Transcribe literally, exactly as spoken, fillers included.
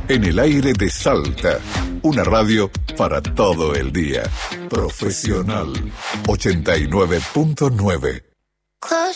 En el aire de Salta, una radio para todo el día. Profesional ochenta y nueve punto nueve. Close